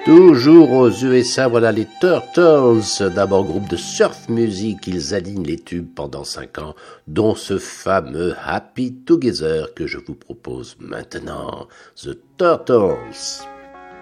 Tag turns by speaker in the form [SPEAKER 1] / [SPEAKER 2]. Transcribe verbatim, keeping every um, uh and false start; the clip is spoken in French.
[SPEAKER 1] Toujours aux U S A, voilà les Turtles, d'abord groupe de surf music, ils alignent les tubes pendant cinq ans, dont ce fameux Happy Together que je vous propose maintenant, The Turtles.